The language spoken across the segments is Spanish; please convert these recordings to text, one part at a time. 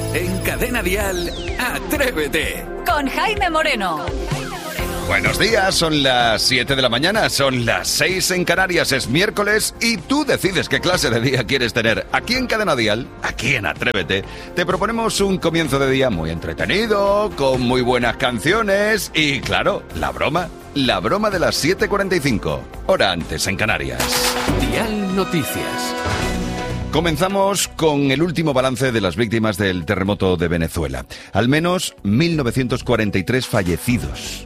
En Cadena Dial, Atrévete. Con Jaime Moreno. Buenos días, son las 7 de la mañana, son las 6 en Canarias, es miércoles y tú decides qué clase de día quieres tener. Aquí en Cadena Dial, aquí en Atrévete, te proponemos un comienzo de día muy entretenido, con muy buenas canciones y, claro, la broma de las 7:45, hora antes en Canarias. Dial Noticias. Comenzamos con el último balance de las víctimas del terremoto de Venezuela. Al menos 1.943 fallecidos.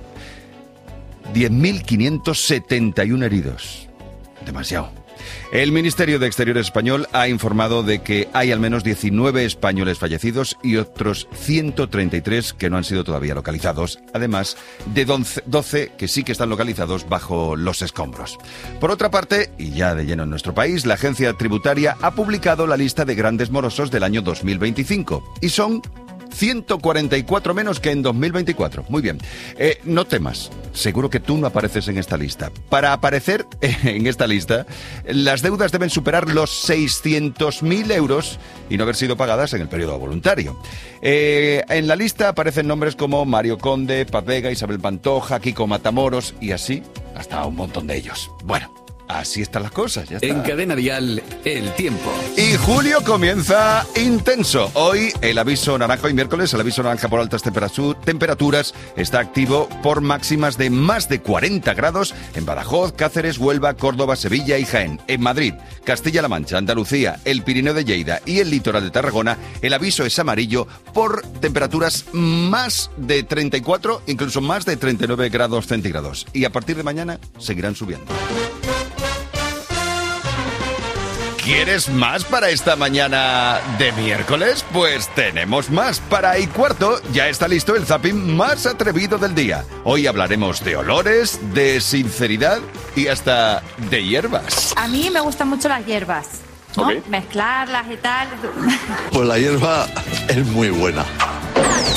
10.571 heridos. Demasiado. El Ministerio de Exteriores español ha informado de que hay al menos 19 españoles fallecidos y otros 133 que no han sido todavía localizados, además de 12 que sí que están localizados bajo los escombros. Por otra parte, y ya de lleno en nuestro país, la agencia tributaria ha publicado la lista de grandes morosos del año 2025 y son 144 menos que en 2024. Muy bien. No temas. Seguro que tú no apareces en esta lista. Para aparecer en esta lista, las deudas deben superar los 600.000 euros y no haber sido pagadas en el periodo voluntario. En la lista aparecen nombres como Mario Conde, Paz Vega, Isabel Pantoja, Kiko Matamoros y así hasta un montón de ellos. Bueno, así están las cosas, ya está. En Cadena Dial, el tiempo. Y julio comienza intenso. Hoy el aviso naranja, hoy miércoles, el aviso naranja por altas temperaturas está activo por máximas de más de 40 grados en Badajoz, Cáceres, Huelva, Córdoba, Sevilla y Jaén. En Madrid, Castilla-La Mancha, Andalucía, el Pirineo de Lleida y el litoral de Tarragona, el aviso es amarillo por temperaturas más de 34, incluso más de 39 grados centígrados. Y a partir de mañana seguirán subiendo. ¿Quieres más para esta mañana de miércoles? Pues tenemos más. Para y cuarto ya está listo el zapping más atrevido del día. Hoy hablaremos de olores, de sinceridad y hasta de hierbas. A mí me gustan mucho las hierbas, ¿no? Okay. Mezclarlas y tal. Pues la hierba es muy buena.